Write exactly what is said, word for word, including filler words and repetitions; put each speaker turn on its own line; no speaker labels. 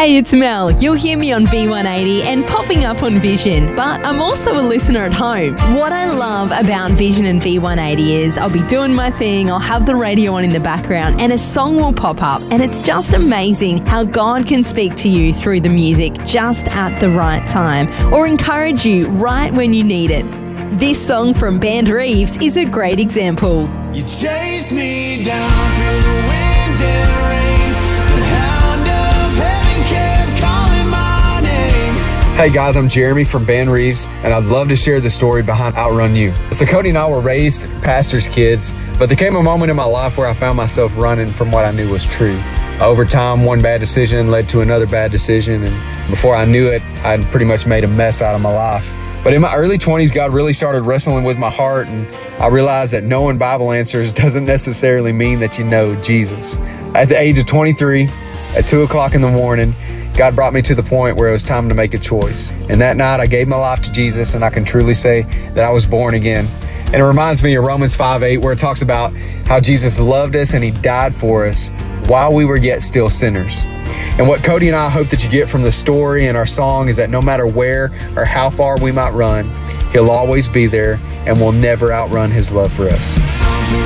Hey, it's Mel. You'll hear me on V one eighty and popping up on Vision, but I'm also a listener at home. What I love about Vision and V one eighty is I'll be doing my thing, I'll have the radio on in the background, and a song will pop up, and it's just amazing how God can speak to you through the music just at the right time, or encourage you right when you need it. This song from Band Reeves is a great example.
You chase me down through the wind and rain. The hound of heaven kept calling my name.
Hey guys, I'm Jeremy from Band Reeves, and I'd love to share the story behind Outrun You. So Cody and I were raised pastors' kids, but there came a moment in my life where I found myself running from what I knew was true. Over time, one bad decision led to another bad decision, and before I knew it, I'd pretty much made a mess out of my life. But in my early twenties, God really started wrestling with my heart, and I realized that knowing Bible answers doesn't necessarily mean that you know Jesus. At the age of twenty-three, at two o'clock in the morning, God brought me to the point where it was time to make a choice. And that night, I gave my life to Jesus, and I can truly say that I was born again. And it reminds me of Romans five eight, where it talks about how Jesus loved us and he died for us while we were yet still sinners. And what Cody and I hope that you get from the story and our song is that no matter where or how far we might run, he'll always be there and will never outrun his love for us.